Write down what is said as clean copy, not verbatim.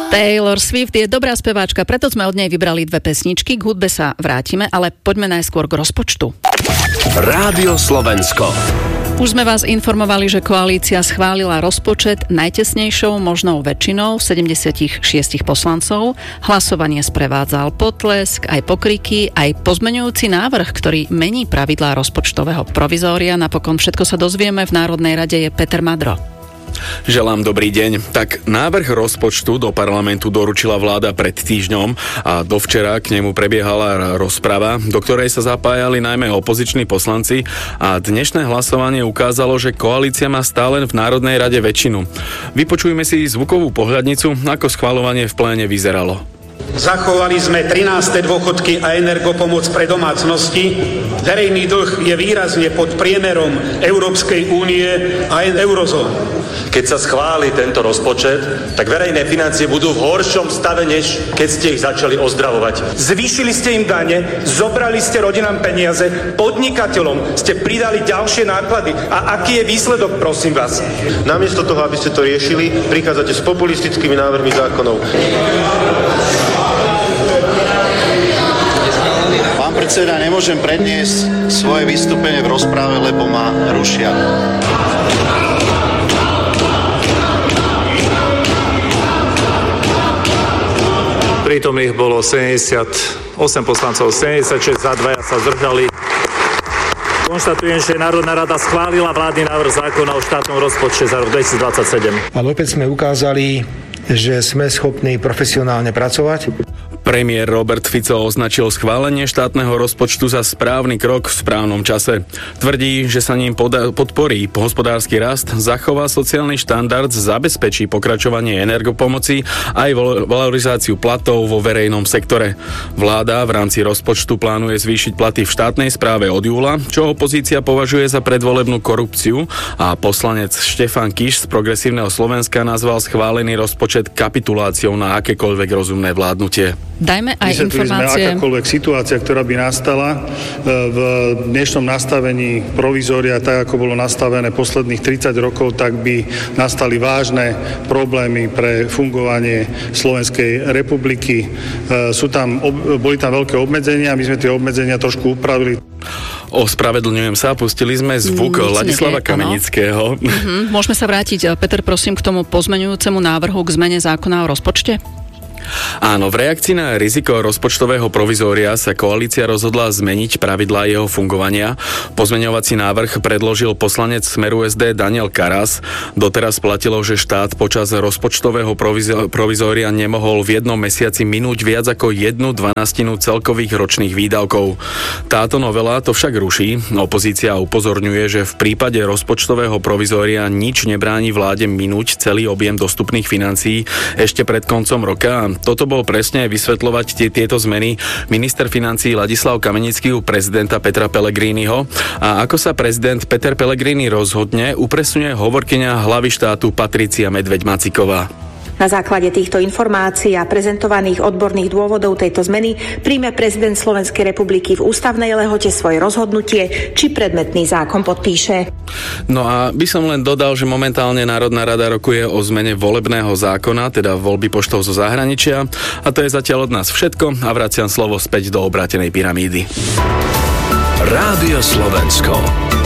Taylor Swift je dobrá speváčka, preto sme od nej vybrali 2 pesničky. K hudbe sa vrátime, ale poďme najskôr k rozpočtu. Rádio Slovensko. Už sme vás informovali, že koalícia schválila rozpočet najtesnejšou možnou väčšinou 76 poslancov. Hlasovanie sprevádzal potlesk, aj pokriky, aj pozmeňujúci návrh, ktorý mení pravidlá rozpočtového provizória. Napokon všetko sa dozvieme. V Národnej rade je Peter Madro. Želám dobrý deň. Tak návrh rozpočtu do parlamentu doručila vláda pred týždňom a dovčera k nemu prebiehala rozprava, do ktorej sa zapájali najmä opoziční poslanci a dnešné hlasovanie ukázalo, že koalícia má stále v Národnej rade väčšinu. Vypočujme si zvukovú pohľadnicu, ako schvaľovanie v pléne vyzeralo. Zachovali sme 13. dôchodky a energopomoc pre domácnosti. Verejný dlh je výrazne pod priemerom Európskej únie a eurozóny. Keď sa schváli tento rozpočet, tak verejné financie budú v horšom stave, než keď ste ich začali ozdravovať. Zvýšili ste im dane, zobrali ste rodinám peniaze, podnikateľom ste pridali ďalšie náklady. A aký je výsledok, prosím vás? Namiesto toho, aby ste to riešili, prichádzate s populistickými návrhmi zákonov. Pán predseda, nemôžem predniesť svoje vystúpenie v rozprave, lebo ma rušia. Prítomných bolo 78 poslancov, 76 za, 2 sa zdržali. Konštatujem, že Národná rada schválila vládny návrh zákona o štátnom rozpočte za rok 2027. Ale opäť sme ukázali, že sme schopní profesionálne pracovať. Premiér Robert Fico označil schválenie štátneho rozpočtu za správny krok v správnom čase. Tvrdí, že sa ním podporí hospodársky rast, zachová sociálny štandard, zabezpečí pokračovanie energopomoci aj valorizáciu platov vo verejnom sektore. Vláda v rámci rozpočtu plánuje zvýšiť platy v štátnej správe od júla, čo opozícia považuje za predvolebnú korupciu a poslanec Štefan Kiš z Progresívneho Slovenska nazval schválený rozpočet kapituláciou na akékoľvek rozumné vládnutie. Dajme aj informácie. Akákoľvek situácia, ktorá by nastala v dnešnom nastavení provizória, tak ako bolo nastavené posledných 30 rokov, tak by nastali vážne problémy pre fungovanie Slovenskej republiky. Boli tam veľké obmedzenia, my sme tie obmedzenia trošku upravili. Ospravedlňujem sa, pustili sme zvuk Ladislava Kamenického. Môžeme sa vrátiť, Peter, prosím, k tomu pozmeňujúcemu návrhu k zmene zákona o rozpočte? Áno, v reakcii na riziko rozpočtového provizória sa koalícia rozhodla zmeniť pravidlá jeho fungovania. Pozmeňovací návrh predložil poslanec Smeru SD Daniel Karas. Doteraz platilo, že štát počas rozpočtového provizória nemohol v jednom mesiaci minúť viac ako 1/12 celkových ročných výdavkov. Táto novela to však ruší. Opozícia upozorňuje, že v prípade rozpočtového provizória nič nebráni vláde minúť celý objem dostupných financií ešte pred koncom roka. Toto bol presne vysvetľovať tieto zmeny minister financií Ladislav Kamenický u prezidenta Petra Pellegriniho. A ako sa prezident Peter Pellegrini rozhodne, upresňuje hovorkyňa hlavy štátu Patricia Medveď-Maciková. Na základe týchto informácií a prezentovaných odborných dôvodov tejto zmeny príjme prezident Slovenskej republiky v ústavnej lehote svoje rozhodnutie, či predmetný zákon podpíše. No a by som len dodal, že momentálne Národná rada rokuje o zmene volebného zákona, teda voľby poštov zo zahraničia. A to je zatiaľ od nás všetko a vraciam slovo späť do obrátenej pyramídy. Rádio Slovensko.